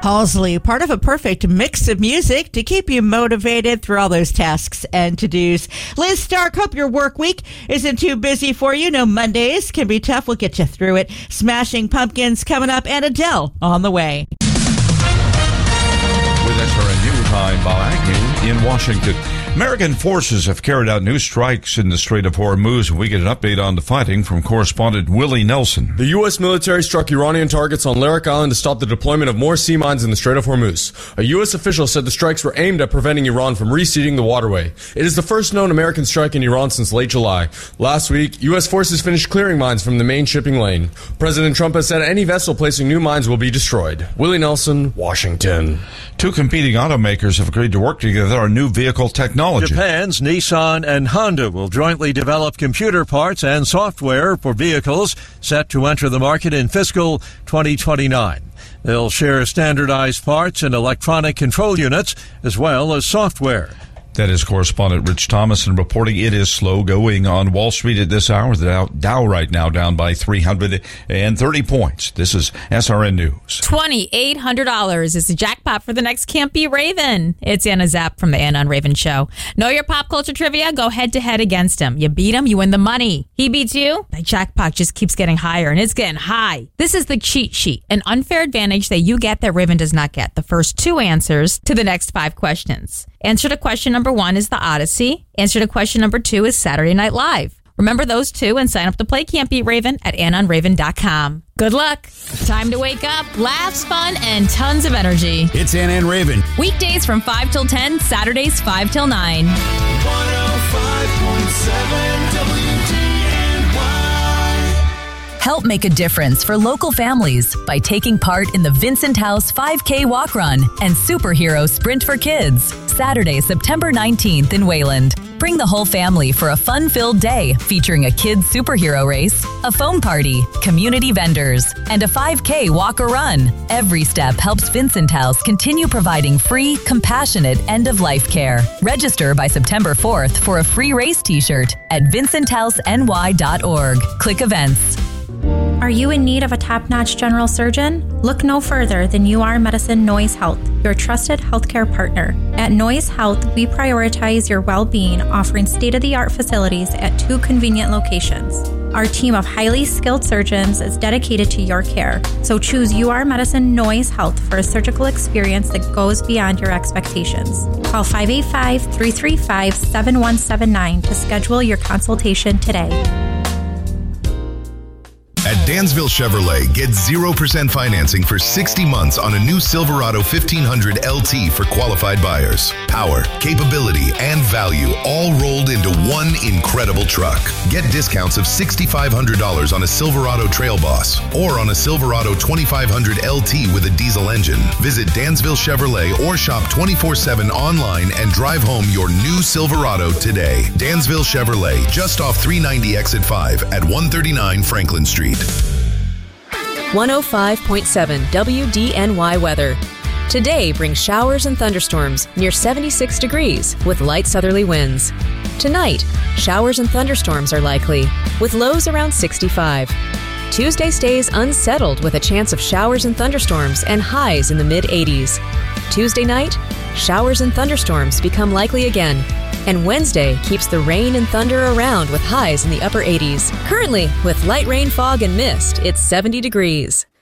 Halsey, part of a perfect mix of music to keep you motivated through all those tasks and to-dos. Liz Stark, hope your work week isn't too busy for you. No, Mondays can be tough. We'll get you through it. Smashing Pumpkins coming up and Adele on the way. With SRN News, I'm Bob Agnew in Washington. American forces have carried out new strikes in the Strait of Hormuz. We get an update on the fighting from correspondent Willie Nelson. The U.S. military struck Iranian targets on Larak Island to stop the deployment of more sea mines in the Strait of Hormuz. A U.S. official said the strikes were aimed at preventing Iran from reseeding the waterway. It is the first known American strike in Iran since late July. Last week, U.S. forces finished clearing mines from the main shipping lane. President Trump has said any vessel placing new mines will be destroyed. Willie Nelson, Washington. Two competing automakers have agreed to work together on new vehicle technology. Japan's Nissan and Honda will jointly develop computer parts and software for vehicles set to enter the market in fiscal 2029. They'll share standardized parts and electronic control units as well as software. That is correspondent Rich Thomason reporting it is slow going on Wall Street at this hour. The Dow right now down by 330 points. This is SRN News. $2,800 is the jackpot for the next Can't Be Raven. It's Anna Zapp from the Anna and Raven Show. Know your pop culture trivia? Go head to head against him. You beat him, you win the money. He beats you, the jackpot just keeps getting higher, and it's getting high. This is the cheat sheet, an unfair advantage that you get that Raven does not get. The first two answers to the next 5 questions. Answer to question number 1 is The Odyssey. Answer to question number 2 is Saturday Night Live. Remember those two and sign up to play Can't Beat Raven at AnnaandRaven.com. Good luck. Time to wake up, laughs, fun, and tons of energy. It's Anna and Raven. Weekdays from 5 till 10, Saturdays 5 till 9. 105.7 Help make a difference for local families by taking part in the Vincent House 5K Walk Run and Superhero Sprint for Kids, Saturday, September 19th in Wayland. Bring the whole family for a fun-filled day featuring a kids' superhero race, a foam party, community vendors, and a 5K walk or run. Every step helps Vincent House continue providing free, compassionate end-of-life care. Register by September 4th for a free race t-shirt at vincenthouseny.org. Click events. Are you in need of a top-notch general surgeon? Look no further than UR Medicine Noise Health, your trusted healthcare partner. At Noise Health, we prioritize your well-being, offering state-of-the-art facilities at 2 convenient locations. Our team of highly skilled surgeons is dedicated to your care, so choose UR Medicine Noise Health for a surgical experience that goes beyond your expectations. Call 585-335-7179 to schedule your consultation today. At Dansville Chevrolet, get 0% financing for 60 months on a new Silverado 1500 LT for qualified buyers. Power, capability, and value all rolled into one incredible truck. Get discounts of $6,500 on a Silverado Trail Boss or on a Silverado 2500 LT with a diesel engine. Visit Dansville Chevrolet or shop 24/7 online and drive home your new Silverado today. Dansville Chevrolet, just off 390 Exit 5 at 139 Franklin Street. 105.7 WDNY weather. Today brings showers and thunderstorms near 76 degrees with light southerly winds. Tonight, showers and thunderstorms are likely with lows around 65. Tuesday stays unsettled with a chance of showers and thunderstorms and highs in the mid-80s. Tuesday night, showers and thunderstorms become likely again. And Wednesday keeps the rain and thunder around with highs in the upper 80s. Currently, with light rain, fog, and mist, it's 70 degrees.